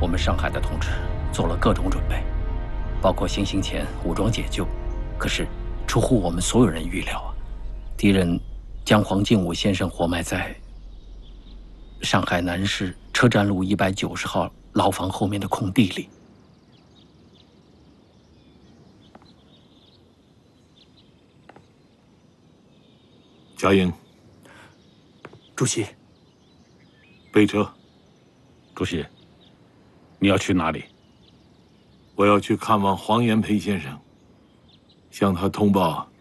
我们上海的同志做了各种准备，包括行刑前武装解救。可是，出乎我们所有人预料啊，敌人将黄敬武先生活埋在上海南市车站路190号牢房后面的空地里。 贾颖， 主席， 备车。 主席，你要去哪里？ 我要去看望黄炎培先生，向他通报